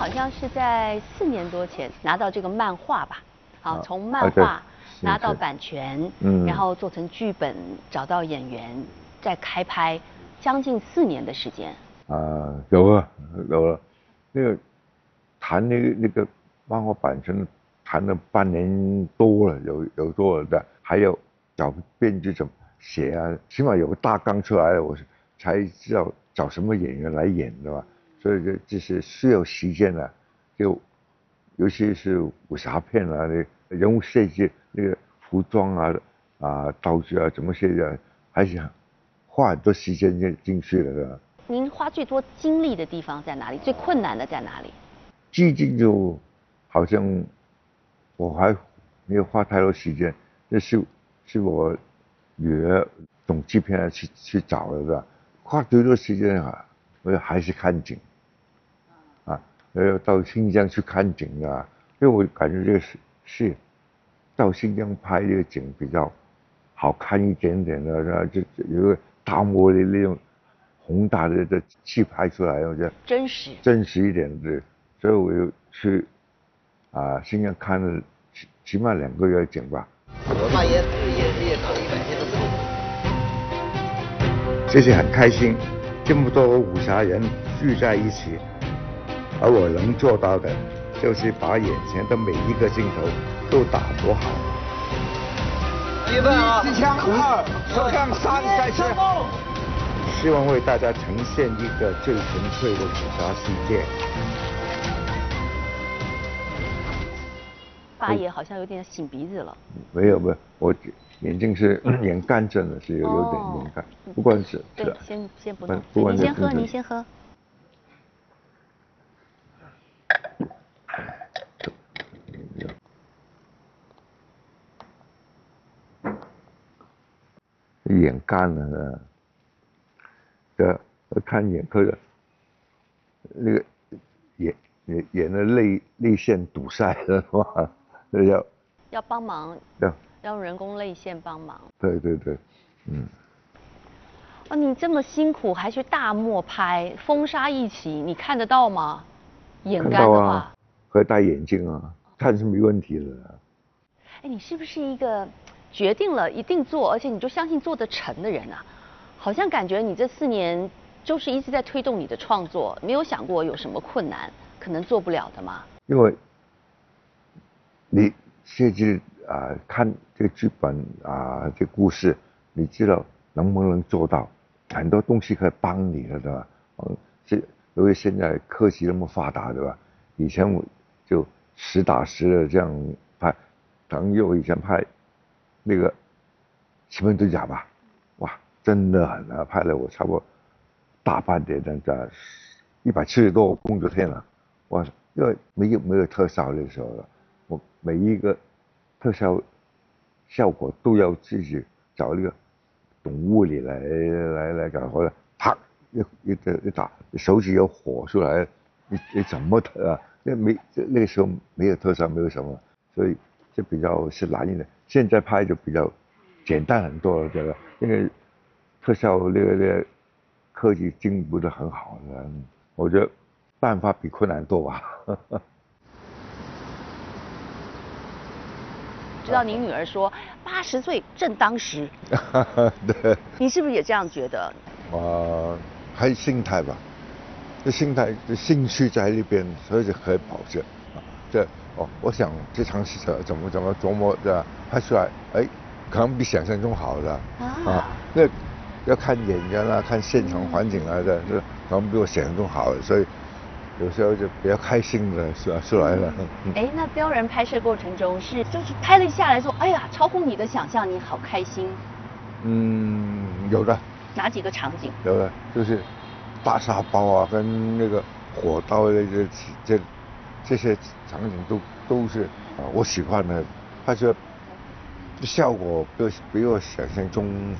好像是在4年多前拿到这个漫画吧，好，从漫对画拿到版权，然后做成剧本，找到演员，再开拍，将近4年的时间。 有了，那个谈那个漫画版权谈了半年多了，有多了的，还有找编剧怎么写啊，起码有个大纲出来了，我才知道找什么演员来演的吧。所以这是需要时间的，就尤其是武侠片啊，那人物设计、那个服装道具啊，怎么设计啊，还是花很多时间进去了的。 您花最多精力的地方在哪里？最困难的在哪里？ 最近就好像我还没有花太多时间，这是我女儿懂制片去找的，是吧？花最多时间我还是看景。要到新疆去看景啊，因为我感觉这个是到新疆拍这个景比较好看一点点的，然后就有个大漠的那种宏大的气拍出来，我觉得真实一点的，所以我又去新疆看了起码2个月景吧。 我大爷也搞了100天的生这次很开心，这么多武侠人聚在一起。而我能做到的，就是把眼前的每一个镜头都打磨好。 预备啊！ 机枪2，手枪3，开始。希望为大家呈现一个最纯粹的武侠世界。 八爷好像有点擤鼻子了。 没有，我眼睛是眼干症的，是有点眼干，不管是。 对，先不动，您先喝，您先喝。 眼干了，看眼科的，那个眼的泪腺堵塞了，是吧？ 要帮忙，要用人工泪腺帮忙。 对， 你这么辛苦还去大漠拍，风沙一起，你看得到吗？眼干的话， 会戴眼镜啊，看是没问题的。 你是不是一个决定了一定做，而且你就相信做得成的人啊？好像感觉你这4年就是一直在推动你的创作，没有想过有什么困难可能做不了的吗？ 因为你设计看这个剧本这个故事，你知道能不能做到，很多东西可以帮你了，对吧？因为现在科技那么发达，对吧？以前我就实打实的这样拍，朋友以前拍那个奇门遁甲吧，哇，真的很难，拍了我差不多大半年的170多个工作天了，哇，因为没有特效那时候了，我每一个特效果都要自己找那个懂物理来搞，或者啪一打，手指有火出来，你怎么那个时候没有特效，没有什么，所以这比较是难一点。现在拍就比较简单很多了，这个因为特效那个科技进步的很好的，我觉得办法比困难多吧。 知道您女儿说80岁正当时， 对， 你是不是也这样觉得？ 还是心态吧，这心态、这兴趣在那边，所以就可以保证。我想这场戏怎么琢磨的拍出来，可能比想象中好的那要看演员啊，看现场环境来的，可能比我想象中好的，所以有时候就比较开心的出来了。 那标人拍摄过程中就是拍了下来说，哎呀，超乎你的想象，你好开心。 有的。 哪几个场景？ 有的，就是大沙包啊，跟那个火刀的这些场景都是我喜欢的，拍出效果比我想象中